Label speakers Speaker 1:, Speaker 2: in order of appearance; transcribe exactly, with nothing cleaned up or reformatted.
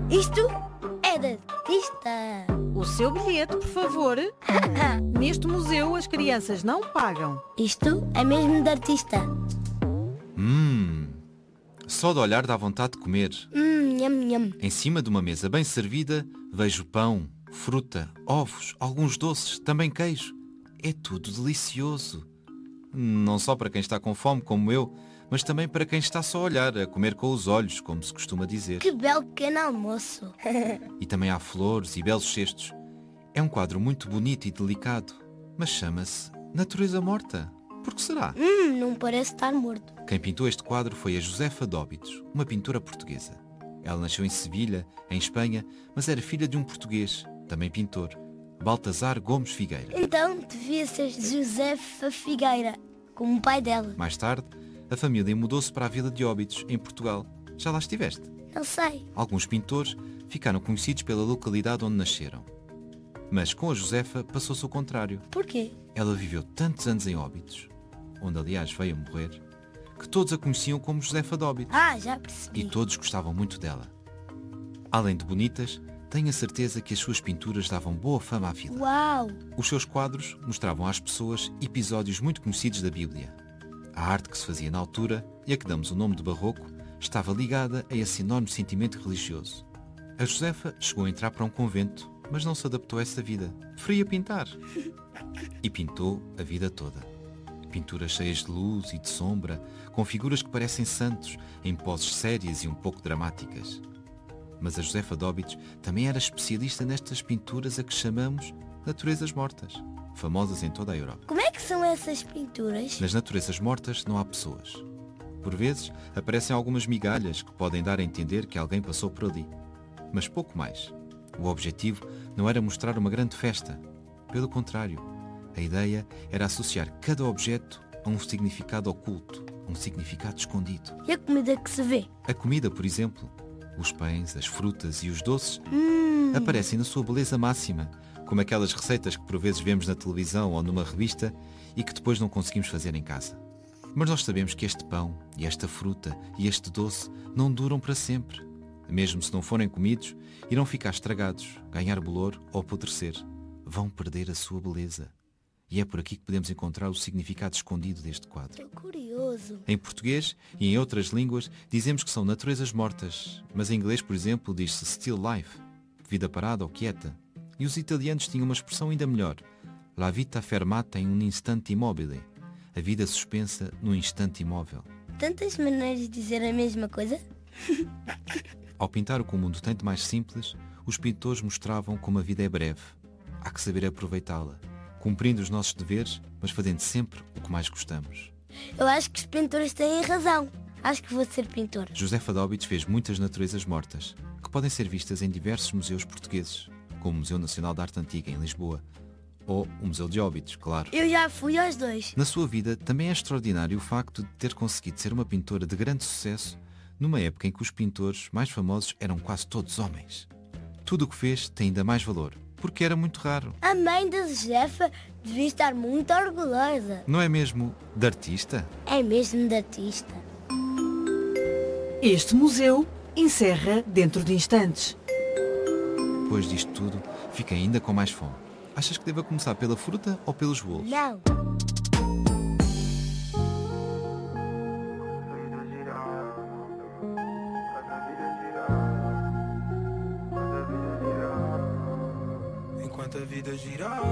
Speaker 1: Isto é de artista.
Speaker 2: O seu bilhete, por favor. Neste museu as crianças não pagam.
Speaker 1: Isto é mesmo de artista.
Speaker 3: Hum, só de olhar dá vontade de comer.
Speaker 1: Hum, nham, nham.
Speaker 3: Em cima de uma mesa bem servida, vejo pão, fruta, ovos, alguns doces, também queijo. É tudo delicioso. Não só para quem está com fome, como eu, mas também para quem está só a olhar, a comer com os olhos, como se costuma dizer.
Speaker 1: Que belo pequeno almoço.
Speaker 3: E também há flores e belos cestos. É um quadro muito bonito e delicado, mas chama-se Natureza Morta. Por que será?
Speaker 1: Hum, não parece estar morto.
Speaker 3: Quem pintou este quadro foi a Josefa Dóbitos, uma pintora portuguesa. Ela nasceu em Sevilha, em Espanha, mas era filha de um português, também pintor, Baltasar Gomes Figueira.
Speaker 1: Então devia ser Josefa Figueira, como o pai dela.
Speaker 3: Mais tarde, a família mudou-se para a vila de Óbidos, em Portugal. Já lá estiveste?
Speaker 1: Não sei.
Speaker 3: Alguns pintores ficaram conhecidos pela localidade onde nasceram. Mas com a Josefa passou-se o contrário.
Speaker 1: Porquê?
Speaker 3: Ela viveu tantos anos em Óbidos, onde aliás veio a morrer, que todos a conheciam como Josefa de Óbidos.
Speaker 1: Ah, já percebi.
Speaker 3: E todos gostavam muito dela. Além de bonitas, tenho a certeza que as suas pinturas davam boa fama à vila.
Speaker 1: Uau!
Speaker 3: Os seus quadros mostravam às pessoas episódios muito conhecidos da Bíblia. A arte que se fazia na altura, e a que damos o nome de barroco, estava ligada a esse enorme sentimento religioso. A Josefa chegou a entrar para um convento, mas não se adaptou a essa vida. Preferia pintar. E pintou a vida toda. Pinturas cheias de luz e de sombra, com figuras que parecem santos, em poses sérias e um pouco dramáticas. Mas a Josefa Dóbitos também era especialista nestas pinturas a que chamamos naturezas mortas, famosas em toda a Europa.
Speaker 1: Como é que são essas pinturas?
Speaker 3: Nas naturezas mortas não há pessoas. Por vezes aparecem algumas migalhas que podem dar a entender que alguém passou por ali. Mas pouco mais. O objetivo não era mostrar uma grande festa. Pelo contrário, a ideia era associar cada objeto a um significado oculto, a um significado escondido.
Speaker 1: E a comida que se vê?
Speaker 3: A comida, por exemplo, os pães, as frutas e os doces
Speaker 1: Hum,
Speaker 3: aparecem na sua beleza máxima, como aquelas receitas que por vezes vemos na televisão ou numa revista e que depois não conseguimos fazer em casa. Mas nós sabemos que este pão e esta fruta e este doce não duram para sempre. Mesmo se não forem comidos, irão ficar estragados, ganhar bolor ou apodrecer. Vão perder a sua beleza. E é por aqui que podemos encontrar o significado escondido deste quadro.
Speaker 1: estou curioso.
Speaker 3: Em português e em outras línguas dizemos que são naturezas mortas, mas em inglês, por exemplo, diz-se still life, vida parada ou quieta. E os italianos tinham uma expressão ainda melhor, la vita fermata in un istante immobile, a vida suspensa num instante imóvel.
Speaker 1: Tantas maneiras de dizer a mesma coisa?
Speaker 3: Ao pintar o que o mundo tem de mais simples, os pintores mostravam como a vida é breve. Há que saber aproveitá-la, cumprindo os nossos deveres, mas fazendo sempre o que mais gostamos.
Speaker 1: Eu acho que os pintores têm razão. Acho que vou ser pintor.
Speaker 3: Josefa Dóbitos fez muitas naturezas mortas, que podem ser vistas em diversos museus portugueses, como o Museu Nacional de Arte Antiga, em Lisboa, ou o Museu de Óbidos, claro.
Speaker 1: Eu já fui aos dois.
Speaker 3: Na sua vida, também é extraordinário o facto de ter conseguido ser uma pintora de grande sucesso numa época em que os pintores mais famosos eram quase todos homens. Tudo o que fez tem ainda mais valor, porque era muito raro.
Speaker 1: A mãe da Josefa devia estar muito orgulhosa.
Speaker 3: Não é mesmo de artista?
Speaker 1: É mesmo de artista.
Speaker 2: Este museu encerra dentro de instantes.
Speaker 3: Depois disto tudo, fiquei ainda com mais fome. Achas que devo começar pela fruta ou pelos bolos?
Speaker 1: Não.
Speaker 4: Enquanto a vida girar.